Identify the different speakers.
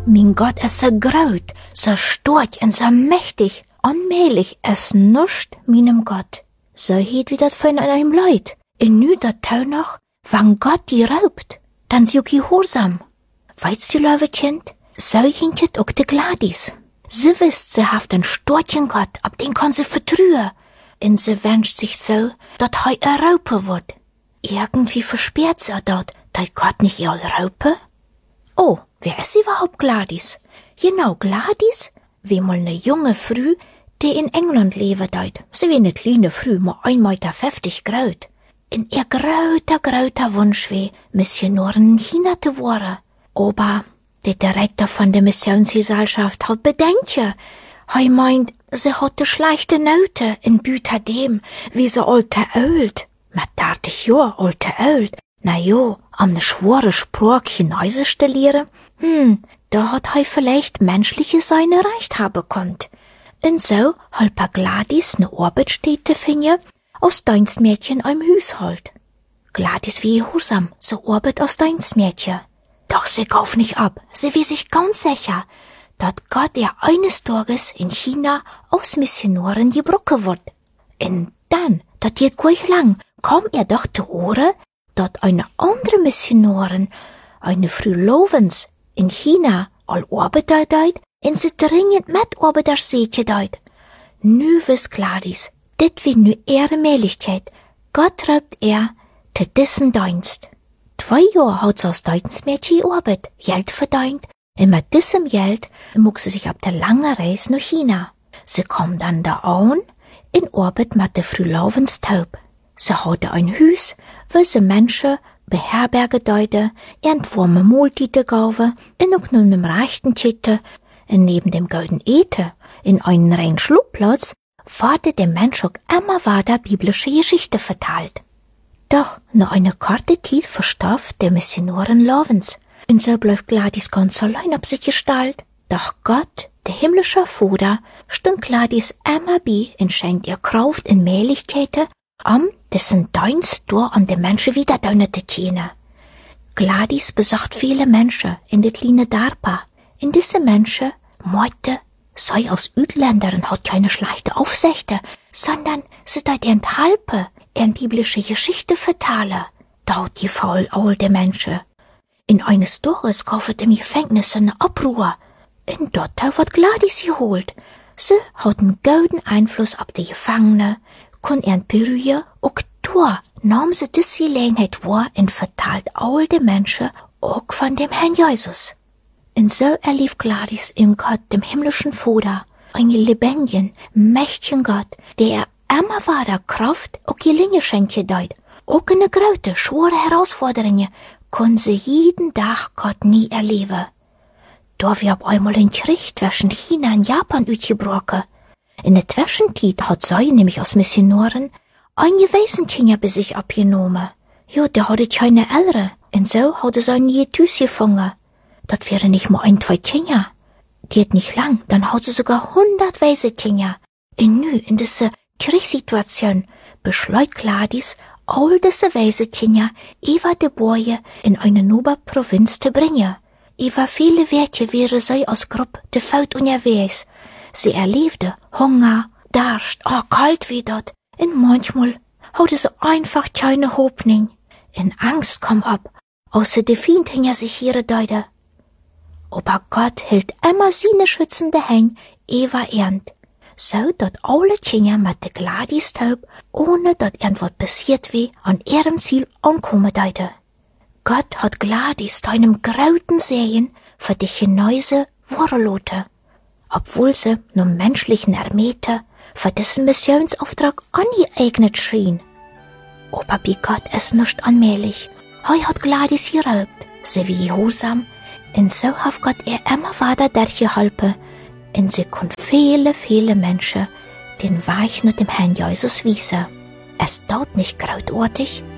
Speaker 1: Mein Gott, es so groß, so stark und so mächtig, allmählich, es nuscht meinem Gott. So hielt wie dat von einem Leut. Und nu dat Tau noch, wann Gott die raubt, dann sie auch gehorsam. Weißt du, liebe Kind, so hintet auch de Gladys. Sie wisst, sie haft einen starken Gott, ab den kann sie vertrühen. Und sie wünscht sich so, dat hei raupen wird. Irgendwie versperrt sie dort, dat Gott nicht ihr raupe. Oh, wer ist überhaupt Gladys? Genau, Gladys, wie mal ne junge Frau, die in England leben deit. Sie wie ne kleine Frau, mal 1,50 Meter groß. In ihr gröter Wunsch wie, Missionarin in China zu werden. Aber der Direktor von der Missionsgesellschaft hat Bedenken. Er meint, sie hat de schlechte Note in Büter dem, wie sie alte Ölt. Mit 30 Jahren alte Ölt. Na jo, am ne schwere Sprache Chinesisch zu lehren, da hat er vielleicht menschliche Sein erreicht haben konnt. Und so halb Gladys ne Arbeitsstätte finden, als Dienstmädchen im Haushalt. Gladys wie gehorsam, so arbeit als Dienstmädchen. Doch sie kauf nicht ab, sie wie sich ganz sicher, dass Gott ihr eines Tages in China als Missionarin gebrochen wird. Und dann, dat geht gleich lang, kam ihr doch zu Ohren, dass eine andere Missionarin, eine Frau Lovens, in China all arbeitet deit, und sie dringend mitarbeiter sehtje deit. Nu wiss Gladys, dit wie nu ihre Möglichkeit. Gott raubt zu diesen Dienst. 2 Jahre hat sie als Dienstmädchen gearbeitet, Geld verdient, und mit diesem Geld mag sie sich auf der langen Reise nach China. Sie kam dann da an, in Arbeit mit der Frau Lovens Taub. Sie hatte ein Haus, wo sie Menschen beherbergen deute, und warme Mahlzeiten gaben, und auch nur einem rechten Titel, und neben dem golden Eten, in einen reinen Schlupfplatz, wurde der Mensch auch immer weiter biblische Geschichte verteilt. Doch nach einer kurzen Zeit verstarb der Missionarin Lovens, und so bleibt Gladys ganz allein auf sich gestellt. Doch Gott, der himmlische Vater, stund Gladys immer bei und schenkt ihr Kraft und Möglichkeiten, dessen Dienst durch an den Menschen wieder zu tun. Gladys besucht viele Menschen in der kleinen Darpa. In diese Menschen meinte, sei als Ütländerin hat keine schlechte Aufsichten, sondern sie deit enthalten, biblische Geschichte vertellen. Dort gefaul all de Menschen. In eines Tages kauft im Gefängnis eine Abruhr. In dort wird Gladys geholt. Sie hat einen guten Einfluss auf die Gefangene, kann berühren, auch da nahm sie diese Gelegenheit wahr und verteilt all de Menschen auch von dem Herrn Jesus. Und so erlief Gladys im Gott, dem himmlischen Vater, einen lebendigen, mächtigen Gott, der immer weiter Kraft und Gelingen schenkt deut. Auch eine große, schwere Herausforderungen kann sie jeden Tag Gott nie erleben. Da wir auf einmal ein Krieg zwischen China und Japan ausgebrochen. In der Zwischenzeit hat sie nämlich als Missionarin ein Waisenkind bei sich abgenommen. Ja, der hatte keine Eltern, und so hatte sie ein Jetus gefangen. Das wäre nicht mal 1, 2 Kinder. Geht nicht lang, dann hat sie sogar 100 Waisenkinder. Und nu, in dieser Kriegssituation, beschleut Gladys, all diese Waisenkinder über die Boje in eine neue Provinz zu bringen. Über viele Werte wäre sie als Gruppe de Faut unterwegs. Sie erlebte Hunger, Durst, kalt wie dort. Und manchmal hatte sie einfach keine Hoffnung. Und Angst kam ab, außer die Feind hinter sich ihre Deute. Aber Gott hält immer seine schützende Hände über Ernd. So, dat alle Kinder mit der Gladys Taub, ohne dat irgendwas passiert wie, an ihrem Ziel ankommen deute. Gott hat Gladys zu einem grauten Segen für die Chinese Warlote, obwohl sie nur menschlichen Ermete für diesen Missionsauftrag angeeignet schien. Aber bei Gott ist nicht allmählich. Hat Gladys geraubt, sie wie gehorsam, und so hat Gott ihr immer weiter durchgeholfen, und sie konnte viele Menschen den Weg nach dem Herrn Jesus wiesen. Es dauert nicht großartig,